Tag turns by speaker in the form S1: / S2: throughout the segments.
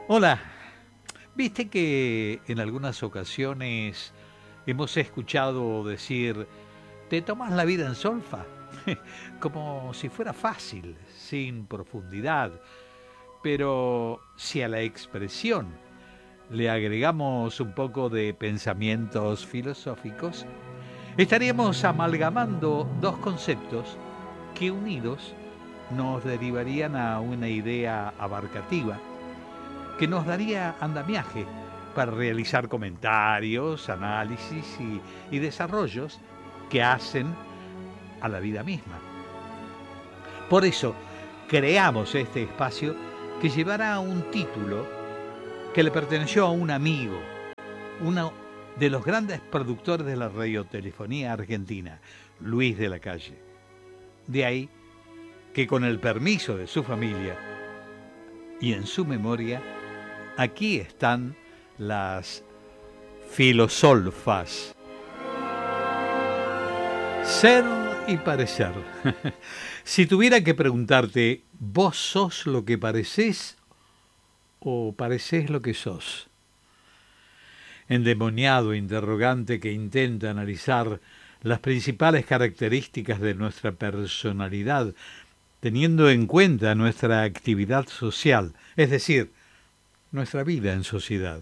S1: Hola, viste que en algunas ocasiones hemos escuchado decir, ¿te tomas la vida en solfa? Como si fuera fácil, sin profundidad. Pero si a la expresión le agregamos un poco de pensamientos filosóficos, estaríamos amalgamando dos conceptos que unidos nos derivarían a una idea abarcativa que nos daría andamiaje para realizar comentarios, análisis y desarrollos que hacen a la vida misma. Por eso creamos este espacio que llevará un título que le perteneció a un amigo, uno de los grandes productores de la radiotelefonía argentina, Luis de la Calle. De ahí que con el permiso de su familia y en su memoria, aquí están las filosolfas. Ser y parecer. Si tuviera que preguntarte, ¿vos sos lo que parecés o parecés lo que sos? Endemoniado interrogante que intenta analizar las principales características de nuestra personalidad, teniendo en cuenta nuestra actividad social, es decir, nuestra vida en sociedad.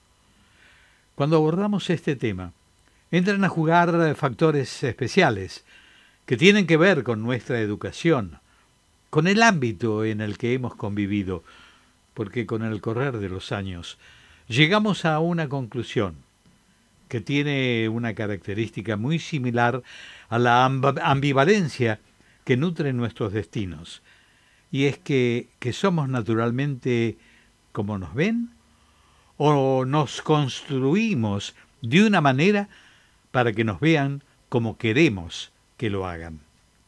S1: Cuando abordamos este tema, entran a jugar factores especiales que tienen que ver con nuestra educación, con el ámbito en el que hemos convivido, porque con el correr de los años llegamos a una conclusión que tiene una característica muy similar a la ambivalencia que nutre nuestros destinos, y es que somos naturalmente como nos ven o nos construimos de una manera para que nos vean como queremos que lo hagan.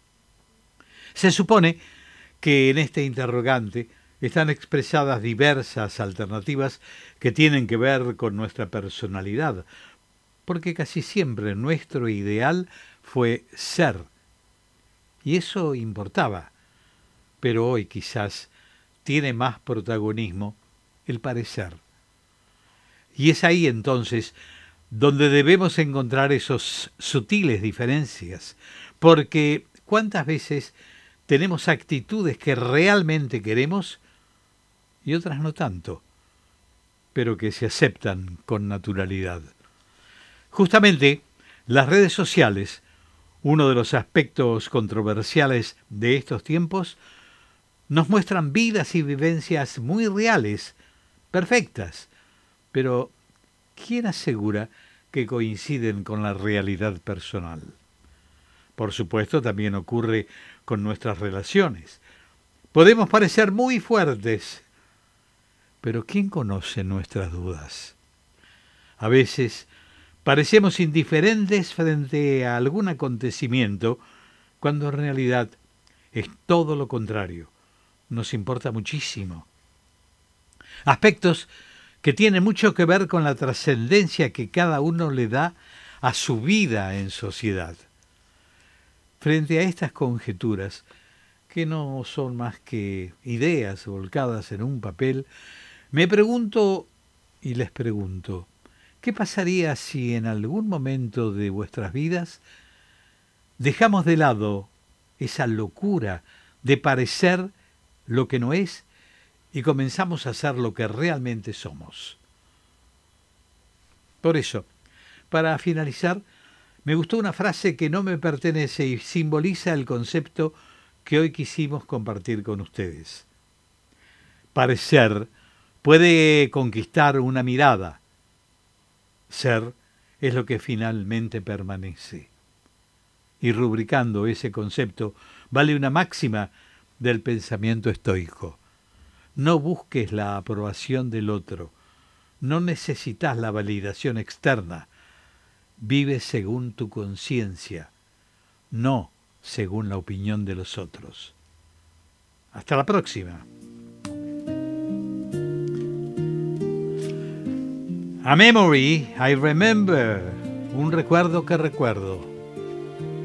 S1: Se supone que en este interrogante están expresadas diversas alternativas que tienen que ver con nuestra personalidad, porque casi siempre nuestro ideal fue ser, y eso importaba, pero hoy quizás tiene más protagonismo el parecer. Y es ahí entonces donde debemos encontrar esos sutiles diferencias, porque ¿cuántas veces tenemos actitudes que realmente queremos y otras no tanto, pero que se aceptan con naturalidad? Justamente, las redes sociales, uno de los aspectos controversiales de estos tiempos, nos muestran vidas y vivencias muy reales, perfectas, pero ¿quién asegura que coinciden con la realidad personal? Por supuesto, también ocurre con nuestras relaciones. Podemos parecer muy fuertes, pero ¿quién conoce nuestras dudas? A veces parecemos indiferentes frente a algún acontecimiento, cuando en realidad es todo lo contrario. Nos importa muchísimo. Aspectos que tienen mucho que ver con la trascendencia que cada uno le da a su vida en sociedad. Frente a estas conjeturas, que no son más que ideas volcadas en un papel, me pregunto y les pregunto, ¿qué pasaría si en algún momento de vuestras vidas dejamos de lado esa locura de parecer lo que no es y comenzamos a ser lo que realmente somos? Por eso, para finalizar, me gustó una frase que no me pertenece y simboliza el concepto que hoy quisimos compartir con ustedes. Parecer puede conquistar una mirada. Ser es lo que finalmente permanece. Y rubricando ese concepto, vale una máxima del pensamiento estoico. No busques la aprobación del otro. No necesitas la validación externa. Vive según tu conciencia, no según la opinión de los otros. Hasta la próxima. A memory I remember. Un recuerdo que recuerdo.